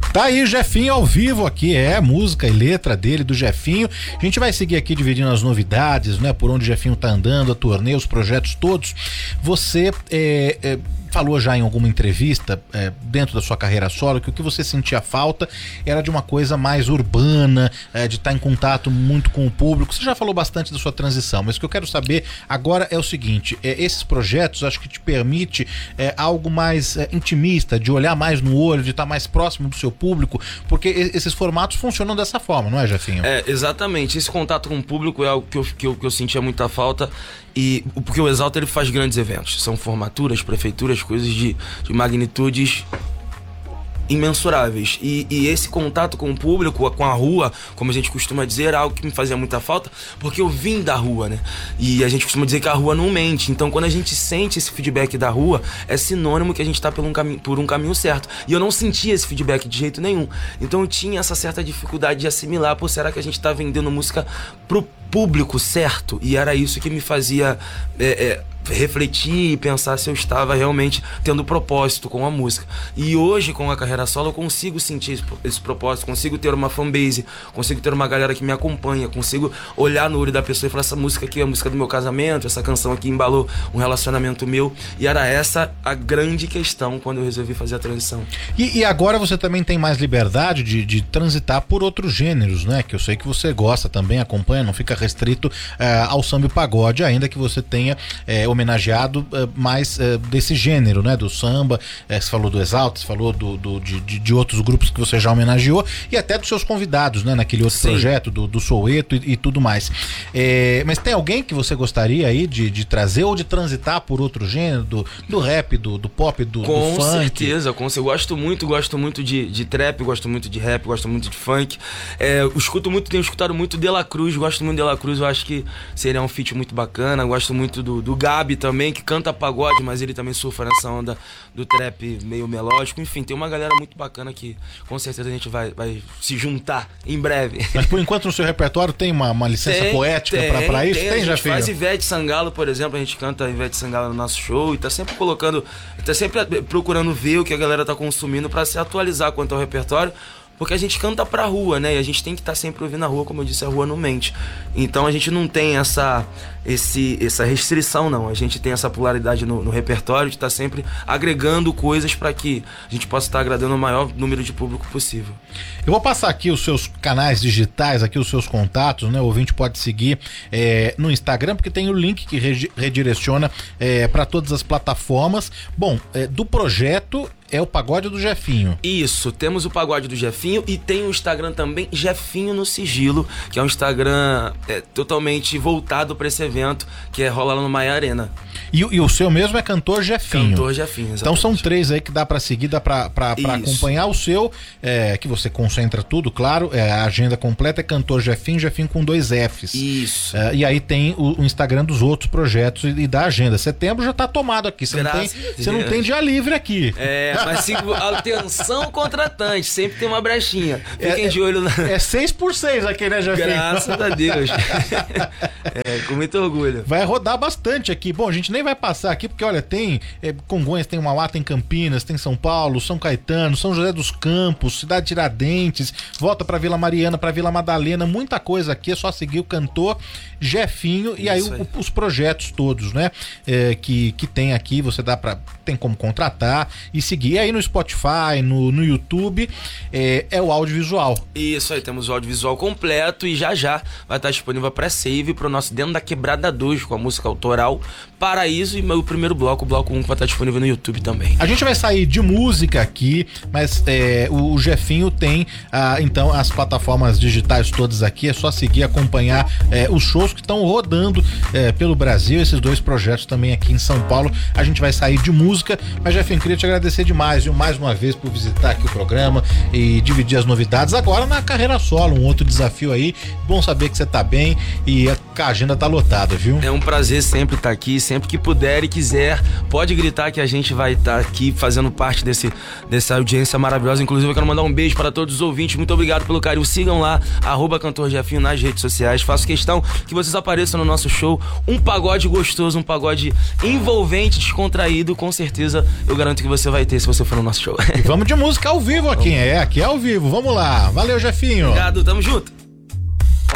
Tá aí, Jefinho ao vivo aqui, música e letra dele, do Jefinho. A gente vai seguir aqui dividindo as novidades, né? Por onde o Jefinho tá andando, a turnê, os projetos todos. Você falou já em alguma entrevista, dentro da sua carreira solo, que o que você sentia falta era de uma coisa mais urbana, de estar em contato muito com o público. Você já falou bastante da sua transição, mas o que eu quero saber agora é o seguinte, esses projetos acho que te permite algo mais intimista, de olhar mais no olho, de estar mais próximo do seu público, porque esses formatos funcionam dessa forma, não é, Jefinho? Exatamente, esse contato com o público é algo que eu sentia muita falta, e porque o Exalta ele faz grandes eventos, são formaturas, prefeituras, coisas de magnitudes imensuráveis, e esse contato com o público, com a rua, como a gente costuma dizer, era algo que me fazia muita falta, porque eu vim da rua, né? E a gente costuma dizer que a rua não mente, então quando a gente sente esse feedback da rua, é sinônimo que a gente tá por um caminho certo, e eu não sentia esse feedback de jeito nenhum, então eu tinha essa certa dificuldade de assimilar, pô, será que a gente tá vendendo música pro público certo? E era isso que me fazia refletir e pensar se eu estava realmente tendo propósito com a música. E hoje, com a carreira solo, eu consigo sentir esse propósito, consigo ter uma fanbase, consigo ter uma galera que me acompanha, consigo olhar no olho da pessoa e falar, essa música aqui é a música do meu casamento, essa canção aqui embalou um relacionamento meu, e era essa a grande questão quando eu resolvi fazer a transição. E agora você também tem mais liberdade de transitar por outros gêneros, né? Que eu sei que você gosta também, acompanha, não fica restrito ao samba e pagode, ainda que você tenha homenageado mais desse gênero, né? Do samba, você falou do Exalta, você falou de outros grupos que você já homenageou, e até dos seus convidados, né? Naquele outro projeto do Soweto e tudo mais. Mas tem alguém que você gostaria aí de trazer ou de transitar por outro gênero, do rap, do pop, do funk? Com certeza, eu gosto muito de trap, gosto muito de rap, gosto muito de funk. Tenho escutado muito De La Cruz, gosto muito de De La Cruz, eu acho que seria um feat muito bacana. Gosto muito do Gabi também, que canta pagode, mas ele também surfa nessa onda do trap meio melódico. Enfim, tem uma galera muito bacana que com certeza a gente vai se juntar em breve. Mas por enquanto no seu repertório tem uma licença poética pra isso? Tem, já faz Ivete Sangalo, por exemplo, a gente canta Ivete Sangalo no nosso show e tá sempre procurando ver o que a galera tá consumindo pra se atualizar quanto ao repertório. Porque a gente canta pra rua, né? E a gente tem que estar sempre ouvindo a rua, como eu disse, a rua não mente. Então a gente não tem essa restrição, não. A gente tem essa polaridade no repertório de estar sempre agregando coisas para que a gente possa estar agradando o maior número de público possível. Eu vou passar aqui os seus canais digitais, aqui os seus contatos, né? O ouvinte pode seguir no Instagram, porque tem o link que redireciona para todas as plataformas. Bom, do projeto é o Pagode do Jefinho. Isso, temos o Pagode do Jefinho e tem o Instagram também, Jefinho no Sigilo, que é um Instagram totalmente voltado para esse evento, que rola lá no Maia Arena. E o seu mesmo é Cantor Jefinho. Cantor Jefinho, exatamente. Então são 3 aí que dá pra seguir, dá pra acompanhar. O seu, que você concentra tudo, claro, a agenda completa é Cantor Jefinho, Jefinho com 2 Fs. Isso. E aí tem o Instagram dos outros projetos e da agenda. Setembro já tá tomado aqui, você não tem dia livre aqui. Mas sigo atenção contratante, sempre tem uma brechinha. Fiquem de olho na... É 6x6 aqui, né, Jefinho? Graças a Deus. Com muito orgulho. Vai rodar bastante aqui. Bom, a gente nem vai passar aqui, porque olha, tem Congonhas, tem Mauá, tem Campinas, tem São Paulo, São Caetano, São José dos Campos, Cidade Tiradentes, volta pra Vila Mariana, pra Vila Madalena, muita coisa aqui, é só seguir o Cantor Jefinho. E aí os projetos todos, né, que tem aqui, tem como contratar e seguir. E aí no Spotify, no YouTube, é o audiovisual. Isso aí, temos o audiovisual completo e já vai estar disponível pré-save pro nosso Dentro da Quebrada 2, com a música autoral Paraíso, e o primeiro bloco, o bloco 1, que vai estar disponível no YouTube também. A gente vai sair de música aqui, mas o Jefinho tem então as plataformas digitais todas aqui, é só seguir, acompanhar os shows que estão rodando pelo Brasil, esses 2 projetos também aqui em São Paulo. A gente vai sair de música, mas Jefinho, queria te agradecer demais, viu, mais uma vez por visitar aqui o programa e dividir as novidades agora na carreira solo, um outro desafio aí. Bom saber que você tá bem e a agenda tá lotada, viu? É um prazer sempre estar aqui, sempre que puder e quiser, pode gritar que a gente vai estar aqui fazendo parte dessa audiência maravilhosa. Inclusive eu quero mandar um beijo para todos os ouvintes, muito obrigado pelo carinho, sigam lá, @Cantor Jefinho nas redes sociais, faço questão que vocês apareçam no nosso show, um pagode gostoso, um pagode envolvente, descontraído, com certeza eu garanto que você vai ter se você for no nosso show. E vamos de música ao vivo aqui, aqui é ao vivo. Vamos lá. Valeu, Jefinho. Obrigado, tamo junto.